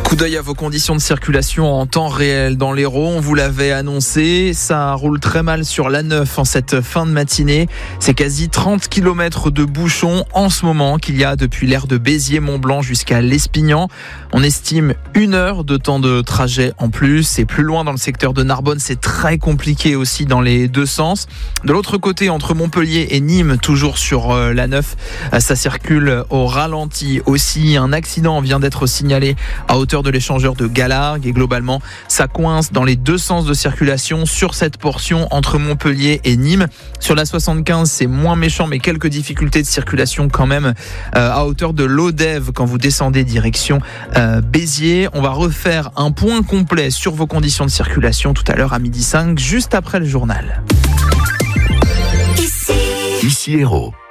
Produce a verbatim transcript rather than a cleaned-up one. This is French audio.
Coup d'œil à vos conditions de circulation en temps réel dans l'Hérault. On vous l'avait annoncé, ça roule très mal sur l'A neuf en cette fin de matinée. C'est quasi trente kilomètres de bouchons en ce moment qu'il y a depuis l'aire de Béziers-Mont-Blanc jusqu'à l'Espignan. On estime une heure de temps de trajet en plus. Et plus loin dans le secteur de Narbonne, c'est très compliqué aussi dans les deux sens. De l'autre côté, entre Montpellier et Nîmes, toujours sur l'A neuf, ça circule au ralenti aussi. Un accident vient d'être signalé à hauteur de l'échangeur de Galargues et globalement ça coince dans les deux sens de circulation sur cette portion entre Montpellier et Nîmes. Sur la soixante-quinze, c'est moins méchant mais quelques difficultés de circulation quand même euh, à hauteur de l'Odève quand vous descendez direction euh, Béziers. On va refaire un point complet sur vos conditions de circulation tout à l'heure à midi cinq, juste après le journal. Ici Hérault.